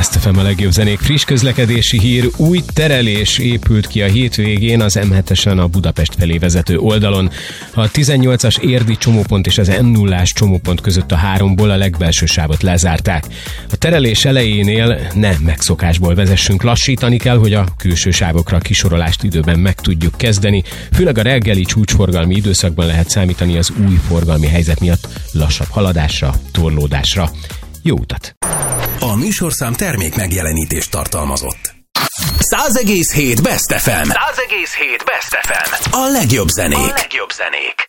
Best FM, a legjobb zenék. Friss közlekedési hír, új terelés épült ki a hétvégén az M7-esen a Budapest felé vezető oldalon. A 18-as érdi csomópont és az M0-ás csomópont között a 3-ból a legbelső sávot lezárták. A terelés elejénél nem megszokásból vezessünk, lassítani kell, hogy a külső sávokra a kisorolást időben meg tudjuk kezdeni. Főleg a reggeli csúcsforgalmi időszakban lehet számítani az új forgalmi helyzet miatt lassabb haladásra, torlódásra. Jó utat! A műsorszám termék megjelenítést tartalmazott. 100,7 Best FM. 100,7 Best FM. A legjobb zenék.